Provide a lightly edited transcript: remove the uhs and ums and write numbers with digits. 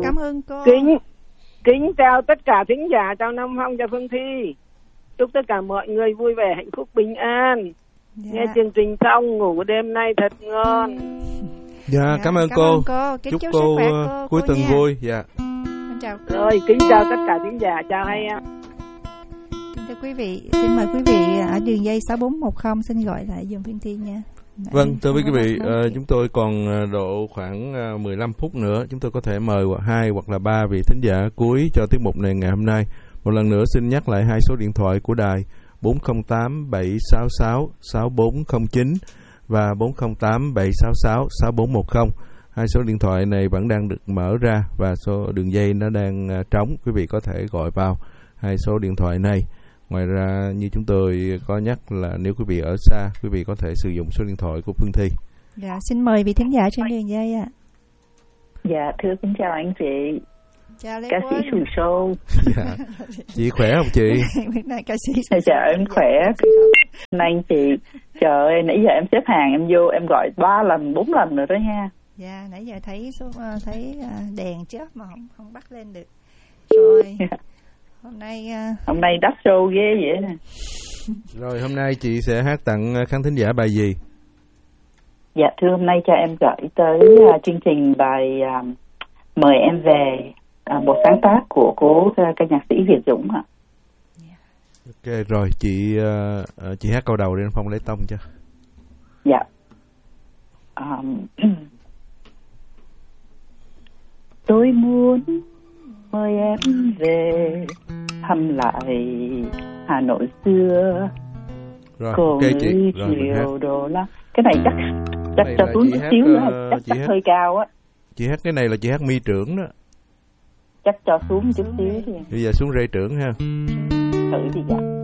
Cảm ơn cô. Kính chào tất cả thính giả, chào Nam Phong, chào Phương Thi. Chúc tất cả mọi người vui vẻ, hạnh phúc, bình an. Nghe chương trình xong, ngủ đêm nay thật ngon. Cảm ơn cô. Chúc cô cuối tuần vui. Chào cô. Rồi, kính chào tất cả thính giả, chào hai em. Kính thưa quý vị, xin mời quý vị ở đường dây 6410 xin gọi lại giùm Phương Thi nha. Vâng, thưa quý vị, chúng tôi còn độ khoảng 15 phút nữa. Chúng tôi có thể mời 2 hoặc là 3 vị thính giả cuối cho tiết mục này ngày hôm nay. Một lần nữa xin nhắc lại 2 số điện thoại của đài: 408 766 6409 và 408 766 6410. 2 số điện thoại này vẫn đang được mở ra và số đường dây nó đang trống. Quý vị có thể gọi vào 2 số điện thoại này. Ngoài ra như chúng tôi có nhắc là nếu quý vị ở xa, quý vị có thể sử dụng số điện thoại của Phương Thi. Dạ, xin mời vị thính giả trên đường dây ạ. Dạ, thưa kính chào anh chị. Chào Lê ca sĩ Sùi Show. Dạ. Chị khỏe không chị? Ca sĩ. Dạ, em khỏe. Nay anh chị, trời ơi, nãy giờ em xếp hàng, em vô, em gọi 3 lần, 4 lần rồi đó nha. Dạ, nãy giờ thấy đèn chớp mà không bắt lên được. Rồi. Hôm nay đắt show ghê vậy nè. Rồi hôm nay chị sẽ hát tặng khán thính giả bài gì? Dạ thưa, hôm nay cho em gửi tới chương trình bài Mời Em Về, một sáng tác của cố ca nhạc sĩ Việt Dũng ạ. Ok rồi, chị hát câu đầu đi, anh Phong lấy tông cho. Dạ. Tôi muốn mời em về thăm lại Hà Nội xưa. Rồi, cô ok chị. Rồi chiều đồ lắm. Cái này chắc cho xuống chút xíu nữa, chắc hơi cao á. Chị hát cái này là chị hát mi trưởng đó. Chắc cho xuống chút xíu thì. Bây giờ xuống rê trưởng ha. Thử đi dạ.